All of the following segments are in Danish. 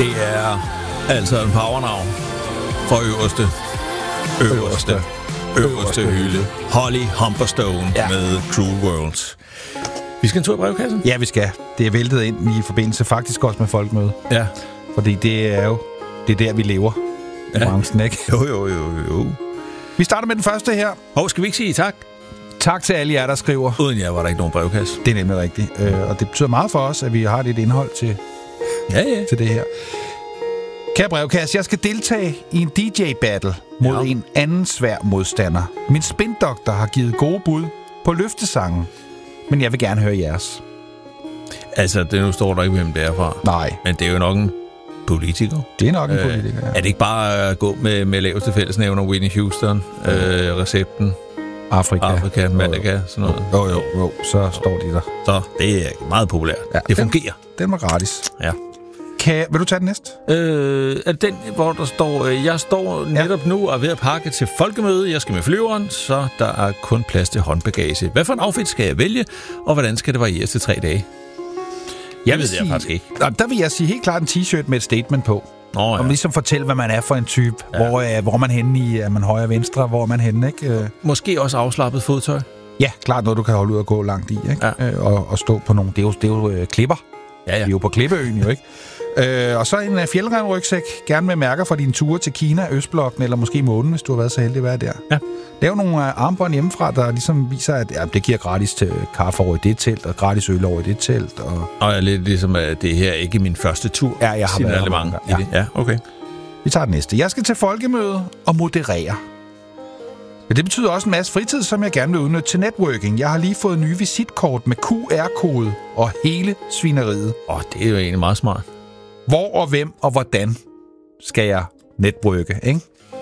Det er altså en powernavn for øverste hylde. Holly Humberstone med Cruel Worlds. Vi skal en tur i brevkassen? Ja, vi skal. Det er væltet ind i forbindelse faktisk også med folkemøde. Ja. Fordi det er der, vi lever i branchen, ikke? Jo. Vi starter med den første her. Skal vi ikke sige tak? Tak til alle jer, der skriver. Uden jer var der ikke nogen brevkasse. Det er nemlig rigtigt. Og det betyder meget for os, at vi har lidt indhold til det her. Kære brevkasse, jeg skal deltage i en DJ-battle mod en anden svær modstander. Min spindoktor har givet gode bud på løftesangen, men jeg vil gerne høre jeres. Altså, nu står der ikke, hvem det er fra. Nej. Men det er jo nok en politiker. Det er nok en politiker, ja. Er det ikke bare at gå med laveste fællesnævner, Whitney Houston, recepten? Afrika, Malaga, sådan noget. Jo, så står de der. Så det er meget populært. Ja, det fungerer. Den var gratis. Ja. Vil du tage den næste? Er den, hvor der står, jeg står netop nu og er ved at pakke til folkemøde. Jeg skal med flyveren, så der er kun plads til håndbagage. Hvad for en outfit skal jeg vælge, og hvordan skal det varieres til 3 dage? Jeg faktisk ikke. Der vil jeg sige helt klart en t-shirt med et statement på. Og ligesom fortælle, hvad man er for en type. Ja. Hvor man henne i, er man højre og venstre, hvor er man henne, ikke? Måske også afslappet fodtøj. Ja, klart noget, du kan holde ud og gå langt i, ikke? Ja. Og stå på nogle, det er jo klipper. Ja. Vi er jo på Klippeøen, jo, ikke? Og så en fjeldrevrygsæk, gerne med mærker fra dine ture til Kina, Østblokken eller måske månen, hvis du har været så heldig at være der. Ja. Det er jo nogle armbånd hjemmefra, der ligesom viser, at det giver gratis til kaffe over i det telt, og gratis øl over i det telt. Og lidt ligesom, at det her ikke er min første tur. Ja, jeg har været mange i det. Ja, okay. Vi tager det næste. Jeg skal til folkemøde og moderere. Men det betyder også en masse fritid, som jeg gerne vil udnytte til networking. Jeg har lige fået nye visitkort med QR-kode og hele svineriet. Det er jo egentlig meget smart. Hvor og hvem og hvordan skal jeg networke, ikke?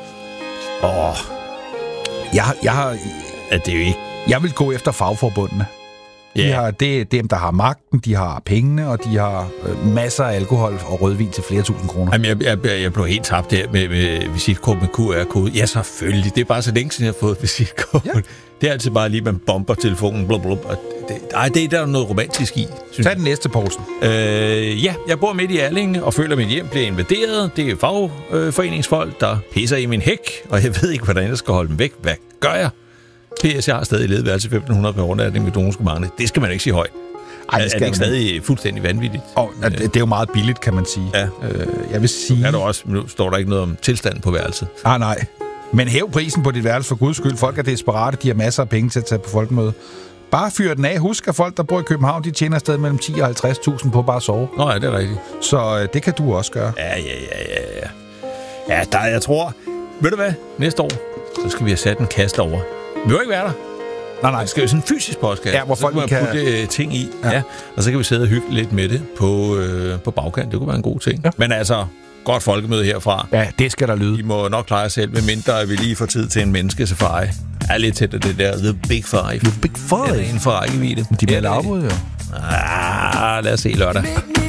Jeg har... Det er jo ikke... Jeg vil gå efter fagforbundene. Yeah. Det er dem, der har magten, de har pengene, og de har masser af alkohol og rødvin til flere tusind kroner. Jamen, jeg blev helt tabt der med visitkort med QR-kode. Ja, selvfølgelig. Det er bare så længe siden, jeg har fået visitkort. Ja. Det er altid bare lige, man bomber telefonen. Blablabla. Det er der noget romantisk i. Tag den næste, Poulsen. Jeg bor midt i Erlinge og føler, at mit hjem bliver invaderet. Det er fagforeningsfolk, der pisser i min hæk, og jeg ved ikke, hvordan jeg skal holde dem væk. Hvad gør jeg? PS, jeg har stadig ledeværelse 1.500 per overnatning med donorskommandet. Det skal man ikke sige højt. Ej, det er ikke stadig fuldstændig vanvittigt? Det er jo meget billigt, kan man sige. Ja. Jeg vil sige... Er der også, nu står der ikke noget om tilstanden på værelset. Nej. Men hæv prisen på dit værelse for guds skyld. Folk er desperate, de har masser af penge til at tage på folkemøde. Bare fyr den af. Husk, at folk, der bor i København, de tjener stadig mellem 10 og 50.000 på bare at sove. Nå ja, det er rigtigt. Så det kan du også gøre. Ja, jeg tror... Ved du hvad? Næste år, så skal vi have sat en kasse over. Vi vil ikke være der. Nej. Det skal jo sådan en fysisk podcast. Ja, hvor folk kan putte ting i. Ja. Og så kan vi sidde og hygge lidt med det på bagkant. Det kunne være en god ting. Ja. Men altså, godt folkemøde herfra. Ja, det skal der lyde. Vi må nok klare os selv, medmindre vi lige får tid til en menneskesafari. Er lidt tæt af det der The Big Five. The Big Five? Det er en for rækkevidde. De bliver afbrudt, jo. Lad os se lørdag.